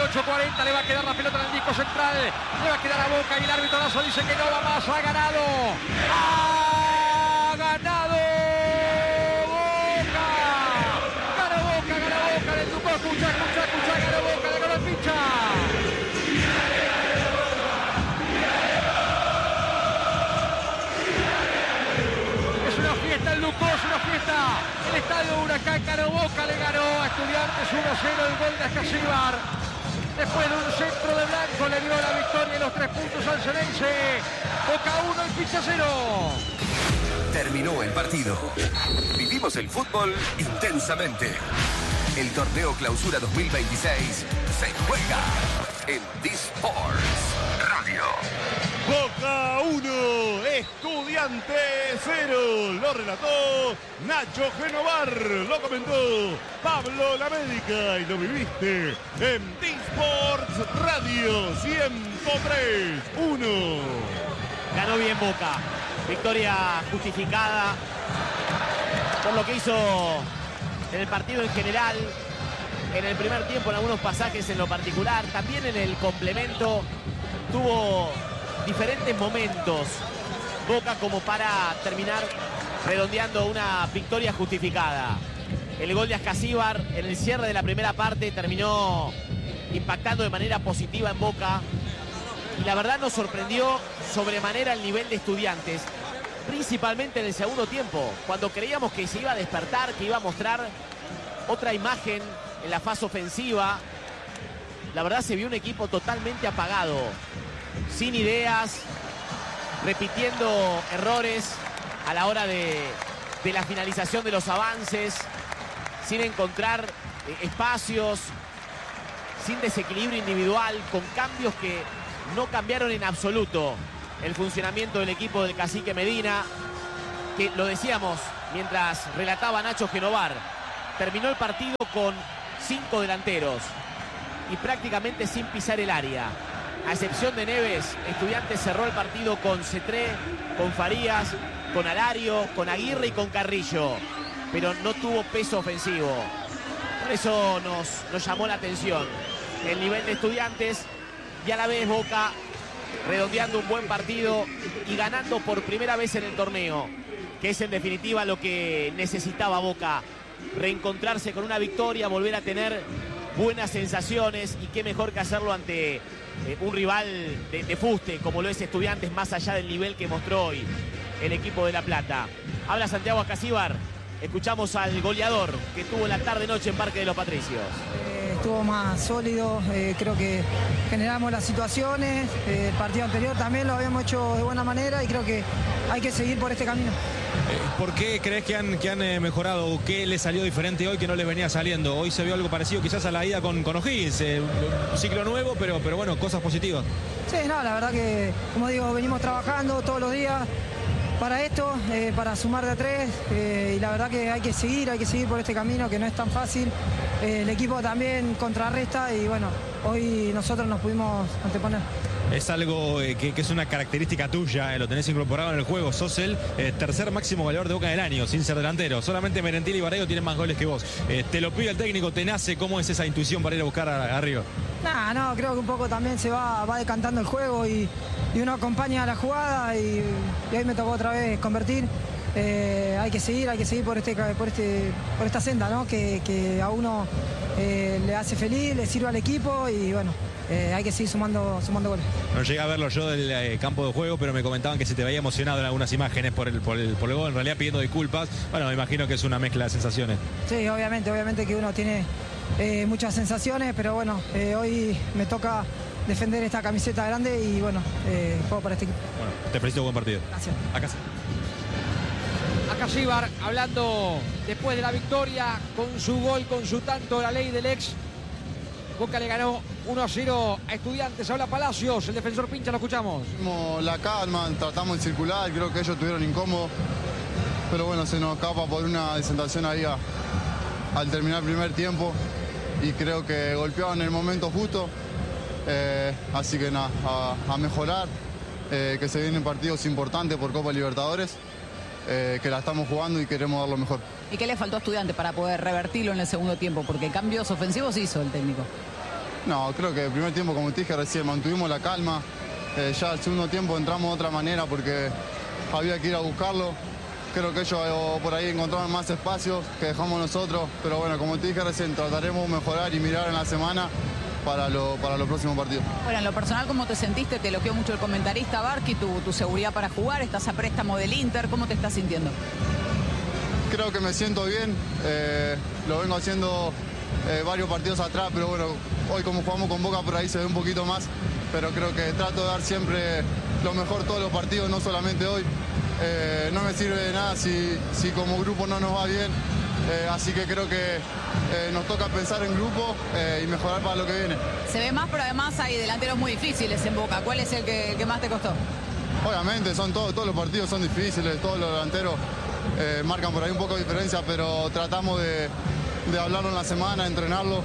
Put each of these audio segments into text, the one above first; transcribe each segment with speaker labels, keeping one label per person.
Speaker 1: 38-40, le va a quedar la pelota en el disco central, le va a quedar a Boca y el árbitro Lazo dice que no va más, ha ganado Boca en el Tucó, escucha, ganó Boca, le ganó el pincha. Es una fiesta el Lucó, es una fiesta. El estadio Huracán ganó Boca, le ganó a Estudiantes 1-0 el gol de Ascasíbar. Después de un centro de Blanco le dio la victoria y los 3 puntos al Ceneice. Boca 1 y Pizza 0.
Speaker 2: Terminó el partido. Vivimos el fútbol intensamente. El torneo Clausura 2026 se juega en D-Sports Radio.
Speaker 3: Boca 1, Estudiantes 0. Lo relató Nacho Genovar. Lo comentó Pablo Lamedica. Y lo viviste en D-Sports Radio 103-1.
Speaker 4: Ganó bien Boca. Victoria justificada por lo que hizo en el partido en general, en el primer tiempo en algunos pasajes en lo particular, también en el complemento. Tuvo diferentes momentos Boca como para terminar redondeando una victoria justificada. El gol de Ascasíbar en el cierre de la primera parte terminó impactando de manera positiva en Boca. Y la verdad nos sorprendió sobremanera el nivel de Estudiantes, principalmente en el segundo tiempo, cuando creíamos que se iba a despertar, que iba a mostrar otra imagen en la fase ofensiva. La verdad se vio un equipo totalmente apagado, sin ideas, repitiendo errores a la hora de la finalización de los avances, sin encontrar espacios, sin desequilibrio individual, con cambios que no cambiaron en absoluto el funcionamiento del equipo del Cacique Medina, que lo decíamos mientras relataba Nacho Genovar, terminó el partido con 5 delanteros y prácticamente sin pisar el área. A excepción de Neves, Estudiantes cerró el partido con Cetré, con Farías, con Alario, con Aguirre y con Carrillo, pero no tuvo peso ofensivo. Por eso nos llamó la atención el nivel de Estudiantes y a la vez Boca redondeando un buen partido y ganando por primera vez en el torneo, que es en definitiva lo que necesitaba Boca, reencontrarse con una victoria, volver a tener buenas sensaciones, y qué mejor que hacerlo ante un rival de fuste como lo es Estudiantes, más allá del nivel que mostró hoy el equipo de La Plata. Habla Santiago Ascasíbar, escuchamos al goleador que tuvo la tarde-noche en Parque de los Patricios.
Speaker 5: Estuvo más sólido, creo que generamos las situaciones, el partido anterior también lo habíamos hecho de buena manera y creo que hay que seguir por este camino.
Speaker 6: ¿Por qué crees que han mejorado o qué les salió diferente hoy que no les venía saliendo? Hoy se vio algo parecido quizás a la ida con O'Higgins, un ciclo nuevo, pero bueno, cosas positivas.
Speaker 5: Sí, no, la verdad que, como digo, venimos trabajando todos los días para esto, para sumar de a 3, y la verdad que hay que seguir por este camino que no es tan fácil. El equipo también contrarresta y bueno, hoy nosotros nos pudimos anteponer.
Speaker 6: Es algo que es una característica tuya, lo tenés incorporado en el juego. Sos el tercer máximo goleador de Boca del año, sin ser delantero. Solamente Merentiel y Barreiro tienen más goles que vos. Te lo pide el técnico, te nace. ¿Cómo es esa intuición para ir a buscar arriba?
Speaker 5: No, creo que un poco también se va decantando el juego y uno acompaña a la jugada y hoy me tocó otra vez convertir. Hay que seguir por esta senda, ¿no? Que a uno le hace feliz, le sirve al equipo y bueno, hay que seguir sumando goles.
Speaker 6: No llegué a verlo yo del campo de juego, pero me comentaban que se te veía emocionado en algunas imágenes por el gol, en realidad pidiendo disculpas. Bueno, me imagino que es una mezcla de sensaciones.
Speaker 5: Sí, obviamente que uno tiene muchas sensaciones, pero bueno, hoy me toca defender esta camiseta grande y bueno, juego para este equipo.
Speaker 6: Bueno, te felicito, buen partido.
Speaker 5: Gracias.
Speaker 6: Acá sí.
Speaker 1: Ascasíbar hablando después de la victoria, con su gol, con su tanto, la ley del ex. Boca le ganó 1-0 a Estudiantes. Habla Palacios, el defensor pincha, lo escuchamos.
Speaker 7: La calma, tratamos de circular, creo que ellos estuvieron incómodos, pero bueno, se nos escapa por una descentración ahí al terminar el primer tiempo y creo que golpeaban en el momento justo, así que nada, a mejorar, que se vienen partidos importantes por Copa Libertadores, que la estamos jugando y queremos dar lo mejor.
Speaker 8: ¿Y qué le faltó a Estudiantes para poder revertirlo en el segundo tiempo? Porque cambios ofensivos hizo el técnico.
Speaker 7: No, creo que el primer tiempo, como te dije recién, mantuvimos la calma. Ya el segundo tiempo entramos de otra manera porque había que ir a buscarlo. Creo que ellos por ahí encontraron más espacios que dejamos nosotros. Pero bueno, como te dije recién, trataremos de mejorar y mirar en la semana para los próximos partidos.
Speaker 8: Bueno, en lo personal, ¿cómo te sentiste? Te elogió mucho el comentarista Barqui, tu seguridad para jugar. Estás a préstamo del Inter. ¿Cómo te estás sintiendo?
Speaker 7: Creo que me siento bien. Lo vengo haciendo varios partidos atrás, pero bueno, hoy como jugamos con Boca por ahí se ve un poquito más. Pero creo que trato de dar siempre lo mejor todos los partidos, no solamente hoy. No me sirve de nada si como grupo no nos va bien. Así que creo que nos toca pensar en grupo y mejorar para lo que viene.
Speaker 8: Se ve más, pero además hay delanteros muy difíciles en Boca. ¿Cuál es el que más te costó?
Speaker 7: Obviamente, todos los partidos son difíciles, todos los delanteros marcan por ahí un poco de diferencia, pero tratamos de hablarlo en la semana, entrenarlo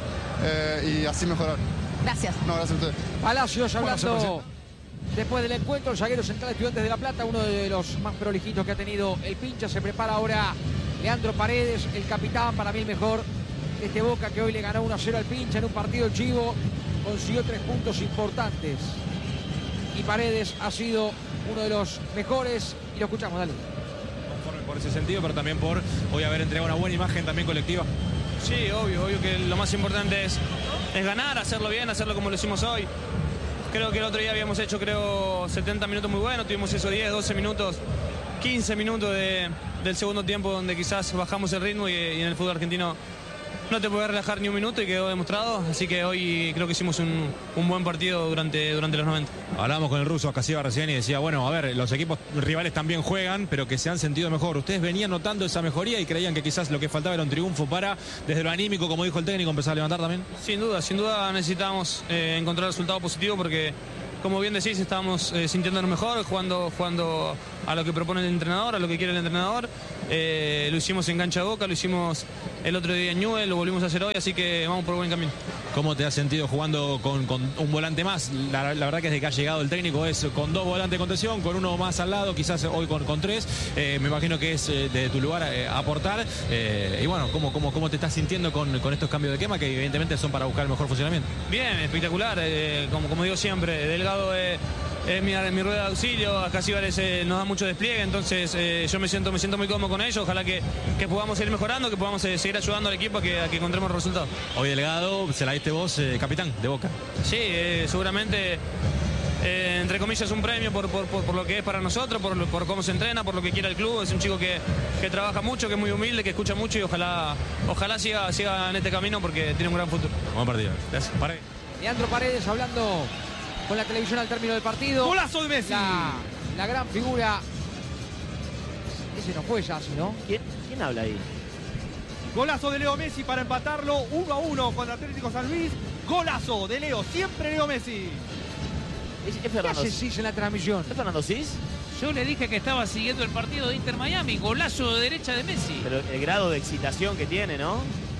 Speaker 7: y así mejorar.
Speaker 8: Gracias.
Speaker 7: No, gracias a ustedes.
Speaker 1: Palacios hablando después del encuentro, el zaguero central de Estudiantes de La Plata, uno de los más prolijitos que ha tenido el pincha. Se prepara ahora Leandro Paredes, el capitán, para mí el mejor de este Boca, que hoy le ganó 1-0 al pincha en un partido chivo, consiguió 3 puntos importantes. Y Paredes ha sido uno de los mejores, y lo escuchamos, dale.
Speaker 6: Conforme por ese sentido, pero también por hoy haber entregado una buena imagen también colectiva.
Speaker 9: Sí, obvio que lo más importante es ganar, hacerlo bien, hacerlo como lo hicimos hoy. Creo que el otro día habíamos hecho, 70 minutos muy buenos, tuvimos esos 10, 12 minutos, 15 minutos del segundo tiempo donde quizás bajamos el ritmo y en el fútbol argentino no te puedes relajar ni un minuto y quedó demostrado. Así que hoy creo que hicimos un buen partido durante los 90.
Speaker 6: Hablábamos con el ruso Acasiba recién y decía, bueno, a ver, los equipos rivales también juegan, pero que se han sentido mejor. ¿Ustedes venían notando esa mejoría y creían que quizás lo que faltaba era un triunfo para, desde lo anímico, como dijo el técnico, empezar a levantar también?
Speaker 9: Sin duda necesitábamos encontrar resultado positivo porque, como bien decís, estábamos sintiéndonos mejor, jugando a lo que propone el entrenador, a lo que quiere el entrenador. Lo hicimos en cancha de Boca, lo hicimos el otro día en Newell, lo volvimos a hacer hoy, así que vamos por buen camino.
Speaker 6: ¿Cómo te has sentido jugando con un volante más? La verdad que desde que ha llegado el técnico es con 2 volantes de contención, con 1 más al lado, quizás hoy con 3. Me imagino que es de tu lugar aportar. Y bueno, ¿cómo te estás sintiendo con estos cambios de quema que evidentemente son para buscar el mejor funcionamiento?
Speaker 9: Bien, espectacular. Como digo siempre, Delgado es mi rueda de auxilio, Acasiba nos da mucho despliegue, entonces yo me siento muy cómodo con ellos. Ojalá que podamos seguir mejorando, que podamos seguir ayudando al equipo a que encontremos resultados.
Speaker 6: Hoy Delgado, se la diste vos, capitán de Boca.
Speaker 9: Sí, seguramente, entre comillas, un premio por lo que es para nosotros, por cómo se entrena, por lo que quiere el club. Es un chico que trabaja mucho, que es muy humilde, que escucha mucho y ojalá siga en este camino porque tiene un gran futuro.
Speaker 6: Buen partido. Gracias.
Speaker 1: Leandro Paredes hablando con la televisión al término del partido.
Speaker 10: ¡Golazo de Messi!
Speaker 1: La gran figura. Ese no fue Yassi, ¿no?
Speaker 4: ¿Quién habla ahí?
Speaker 10: Golazo de Leo Messi para empatarlo 1-1 contra Atlético San Luis. Golazo de Leo, siempre Leo Messi.
Speaker 4: ¿Es
Speaker 1: ¿Qué
Speaker 4: Fernando
Speaker 1: hace Cis en la transmisión?
Speaker 4: ¿Es Fernando Cis?
Speaker 11: Yo le dije que estaba siguiendo el partido de Inter Miami. Golazo de derecha de Messi.
Speaker 4: Pero el grado de excitación que tiene, ¿no?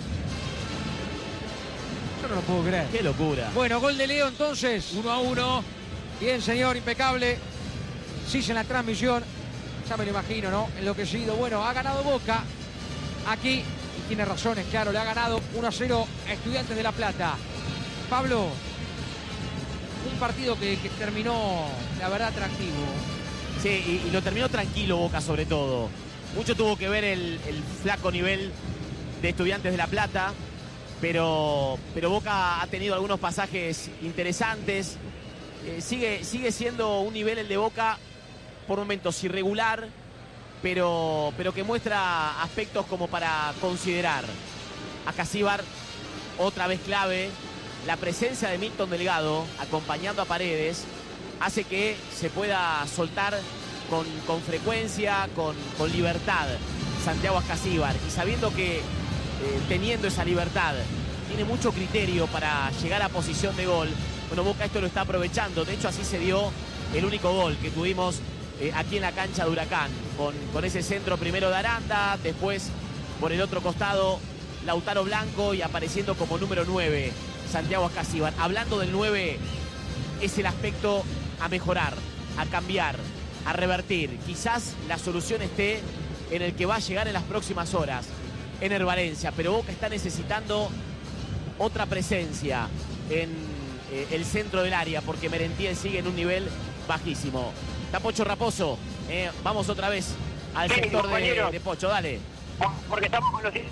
Speaker 1: Yo no lo puedo creer.
Speaker 4: Qué locura.
Speaker 1: Bueno, gol de Leo entonces.
Speaker 11: 1-1.
Speaker 1: Bien, señor, impecable. Cis en la transmisión. Ya me lo imagino, ¿no? Enloquecido. Bueno, ha ganado Boca aquí. Y tiene razones, claro. Le ha ganado 1-0 a Estudiantes de La Plata. Pablo, un partido que terminó, la verdad, atractivo.
Speaker 4: Sí, y lo terminó tranquilo Boca sobre todo. Mucho tuvo que ver el flaco nivel de Estudiantes de La Plata. Pero Boca ha tenido algunos pasajes interesantes. Sigue siendo un nivel el de Boca por momentos irregular, pero que muestra aspectos como para considerar. Acasíbar, otra vez clave. La presencia de Milton Delgado acompañando a Paredes hace que se pueda soltar con frecuencia, con libertad Santiago Acasíbar, y sabiendo que teniendo esa libertad tiene mucho criterio para llegar a posición de gol. Bueno, Boca esto lo está aprovechando. De hecho, así se dio el único gol que tuvimos aquí en la cancha de Huracán, con ese centro primero de Aranda, después por el otro costado Lautaro Blanco y apareciendo como número 9 Santiago Acasíbar. Hablando del 9, es el aspecto a mejorar, a cambiar, a revertir. Quizás la solución esté en el que va a llegar en las próximas horas, Ener Valencia, pero Boca está necesitando otra presencia en el centro del área, porque Merentiel sigue en un nivel bajísimo. Está Pocho Raposo. Vamos otra vez al sector de Pocho, dale.
Speaker 12: Porque estamos con los...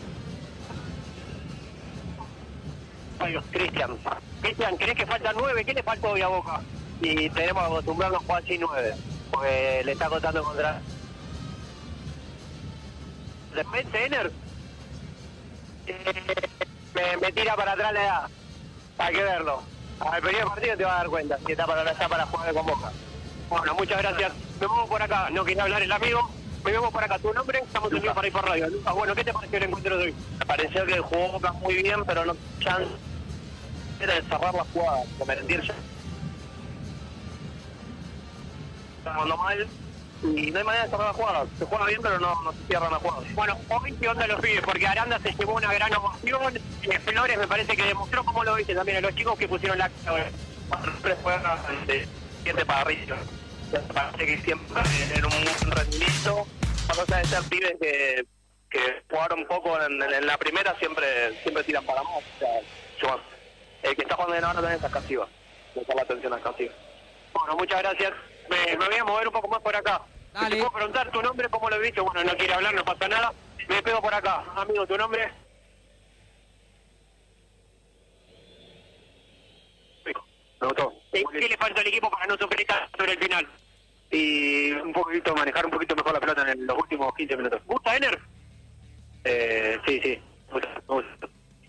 Speaker 12: Cristian, ¿crees que faltan 9? ¿Qué le falta hoy a Boca? Y tenemos que acostumbrarnos a jugar sin 9, porque le está costando contra... Después Ener me tira para atrás la edad. Hay que verlo. Al primer partido te vas a dar cuenta si está para jugar con Boca. Bueno, muchas gracias. Nos vemos por acá. No quería hablar el amigo. Me vemos por acá. ¿Tu nombre? Estamos unidos para ir por radio. Lucas, bueno, ¿qué te pareció el encuentro de hoy? Me pareció que jugó Boca muy bien, pero no chance era de cerrar la jugada. De Merentiel ya está jugando mal. Y no hay manera de cerrar la jugada. Se juega bien, pero no se cierran las jugadas. Bueno, hoy qué onda los pibes, porque Aranda se llevó una gran ovación. Flores me parece que demostró, como lo viste también a los chicos que pusieron la siempre juegan de 7 para arriba. Me parece que siempre en un buen rendimiento. La cosa de ser pibes que jugaron un poco en la primera siempre tiran para más. O sea, el que está jugando en ahora también es Ascasiba. Me llama la atención a Ascasiba. Bueno, muchas gracias. Me voy a mover un poco más por acá.
Speaker 1: Dale.
Speaker 12: ¿Te puedo preguntar tu nombre? ¿Cómo lo viste? Bueno, no quiere hablar, no pasa nada. Me pego por acá. Amigo, ¿tu nombre? Me gustó. ¿Qué le falta al equipo para no sufrir sobre el final? Y manejar un poquito mejor la pelota en los últimos 15 minutos. ¿Gusta Ener? Sí. Me gusta.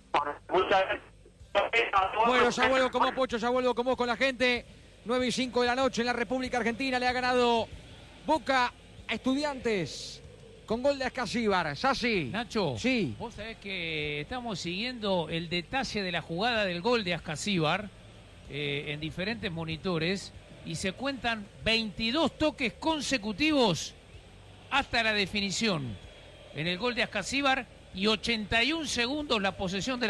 Speaker 1: Bueno, ya vuelvo con vos, Pocho, ya vuelvo con vos, con la gente. 9:05 de la noche en la República Argentina. Le ha ganado Boca a Estudiantes con gol de Ascasíbar. ¿Sassi?
Speaker 11: Nacho,
Speaker 1: sí.
Speaker 11: Vos sabés que estamos siguiendo el detalle de la jugada del gol de Ascasíbar en diferentes monitores y se cuentan 22 toques consecutivos hasta la definición en el gol de Ascasíbar y 81 segundos la posesión de la